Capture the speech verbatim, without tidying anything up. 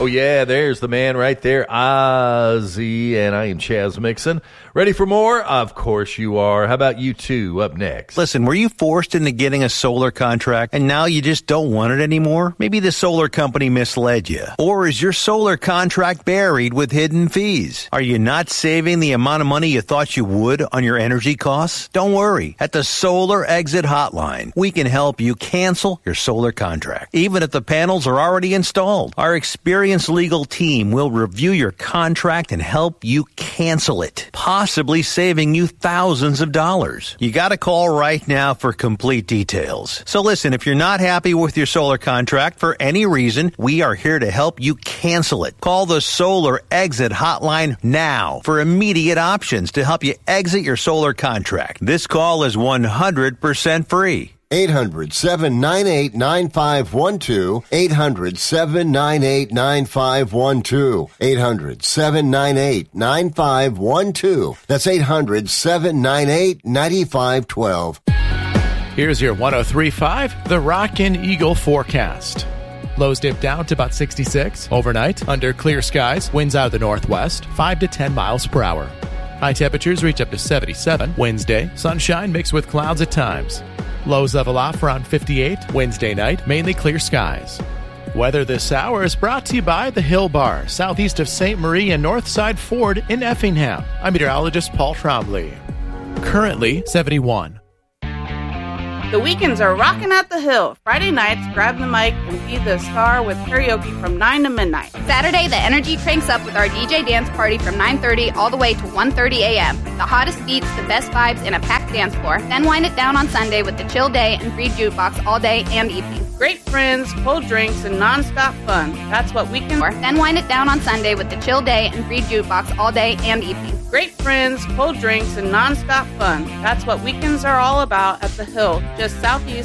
Oh, yeah, there's the man right there, Ozzy, and I am Chaz Mixon. Ready for more? Of course you are. How about you two up next? Listen, were you forced into getting a solar contract and now you just don't want it anymore? Maybe the solar company misled you. Or is your solar contract buried with hidden fees? Are you not saving the amount of money you thought you would on your energy costs? Don't worry. At the Solar Exit Hotline, we can help you cancel your solar contract, even if the panels are already installed. Our experienced legal team will review your contract and help you cancel it, possibly saving you thousands of dollars. You got to call right now for complete details. So listen, if you're not happy with your solar contract for any reason, we are here to help you cancel it. Call the Solar Exit Hotline now for immediate options to help you exit your solar contract. This call is one hundred percent free. eight hundred, seven nine eight, nine five one two. eight hundred, seven nine eight, nine five one two. eight hundred, seven nine eight, nine five one two. That's eight hundred, seven nine eight, nine five one two. Here's your one oh three point five, The Rock and Eagle forecast. Lows dip down to about sixty-six. Overnight, under clear skies, winds out of the northwest, five to ten miles per hour. High temperatures reach up to seventy-seven. Wednesday, sunshine mixed with clouds at times. Lows level off around fifty-eight. Wednesday night, mainly clear skies. Weather this hour is brought to you by the Hill Bar, southeast of Saint Marie and Northside Ford in Effingham. I'm meteorologist Paul Trombley. Currently seventy-one. The weekends are rocking at the Hill. Friday nights, grab the mic and be the star with karaoke from nine to midnight. Saturday, the energy cranks up with our D J dance party from nine thirty all the way to one thirty a.m. The hottest beats, the best vibes, and a packed dance floor. Then wind it down on Sunday with the chill day and free jukebox all day and evening. Great friends, cold drinks, and nonstop fun. That's what weekends are. Then wind it down on Sunday with the chill day and free jukebox all day and evening. Great friends, cold drinks, and nonstop fun. That's what weekends are all about at the Hill, just southeast